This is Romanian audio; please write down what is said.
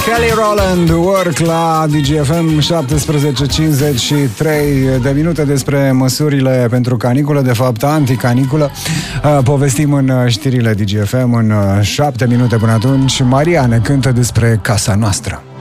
Kelly Rowland, Work la DGFM, 17:53 de minute despre măsurile pentru caniculă, de fapt anticaniculă. Povestim în știrile DGFM în 7 minute până atunci. Maria ne cântă despre casa noastră.